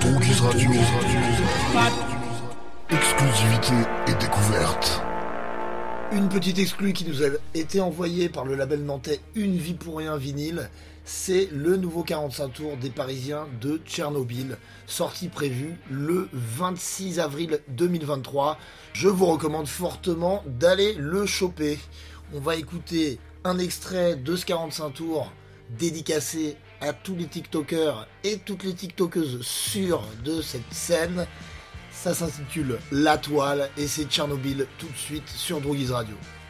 Droguise Radio. Exclusivité et découverte. Une petite exclue qui nous a été envoyée par le label nantais Une Vie pour Rien Vinyle, c'est le nouveau 45 tours des Parisiens de Tchernobyl, sortie prévue le 26 avril 2023. Je vous recommande fortement d'aller le choper. On va écouter un extrait de ce 45 tours dédicacé à tous les TikTokers et toutes les TikTokeuses sûres de cette scène. Ça s'intitule La Toile et c'est Tchernobyl tout de suite sur Droguise Radio.